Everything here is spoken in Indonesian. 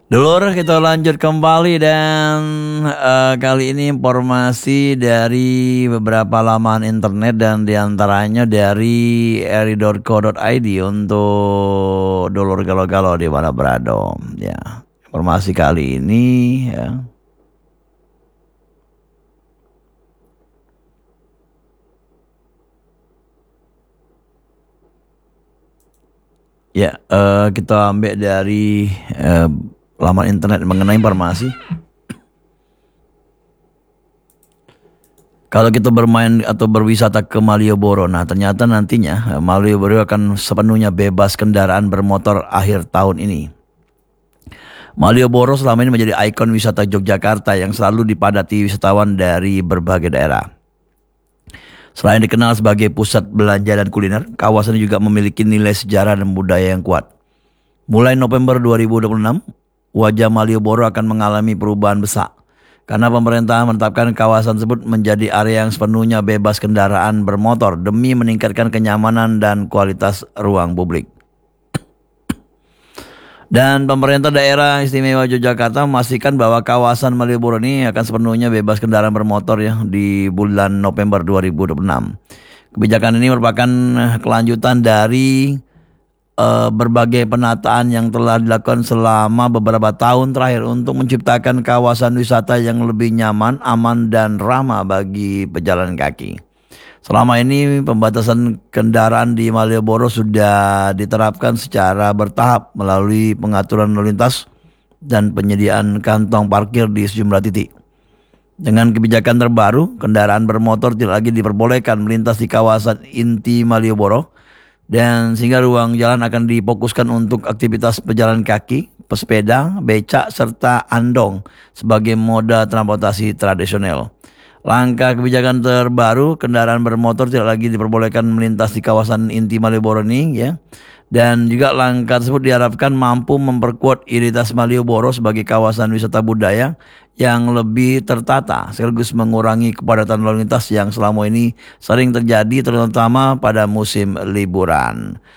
Dulur, kita lanjut kembali dan kali ini informasi dari beberapa laman internet dan diantaranya dari eri.co.id untuk dulur galau-galau di mana berada. Ya, informasi kali ini ya. Ya, kita ambil dari laman internet mengenai informasi. Kalau kita bermain atau berwisata ke Malioboro, nah ternyata nantinya Malioboro akan sepenuhnya bebas kendaraan bermotor akhir tahun ini. Malioboro selama ini menjadi ikon wisata Yogyakarta yang selalu dipadati wisatawan dari berbagai daerah. Selain dikenal sebagai pusat belanja dan kuliner, kawasan ini juga memiliki nilai sejarah dan budaya yang kuat. Mulai November 2026, wajah Malioboro akan mengalami perubahan besar karena pemerintah menetapkan kawasan tersebut menjadi area yang sepenuhnya bebas kendaraan bermotor demi meningkatkan kenyamanan dan kualitas ruang publik. Dan pemerintah daerah istimewa Yogyakarta memastikan bahwa kawasan Malioboro ini akan sepenuhnya bebas kendaraan bermotor ya di bulan November 2026. Kebijakan ini merupakan kelanjutan dari berbagai penataan yang telah dilakukan selama beberapa tahun terakhir untuk menciptakan kawasan wisata yang lebih nyaman, aman, dan ramah bagi pejalan kaki. Selama ini pembatasan kendaraan di Malioboro sudah diterapkan secara bertahap melalui pengaturan lalu lintas dan penyediaan kantong parkir di sejumlah titik. Dengan kebijakan terbaru, kendaraan bermotor tidak lagi diperbolehkan melintas di kawasan inti Malioboro dan sehingga ruang jalan akan difokuskan untuk aktivitas pejalan kaki, pesepeda, becak, serta andong sebagai moda transportasi tradisional. Langkah kebijakan terbaru, kendaraan bermotor tidak lagi diperbolehkan melintas di kawasan inti Malioboro ini ya. Dan juga langkah tersebut diharapkan mampu memperkuat identitas Malioboro sebagai kawasan wisata budaya yang lebih tertata sekaligus mengurangi kepadatan lalu lintas yang selama ini sering terjadi terutama pada musim liburan.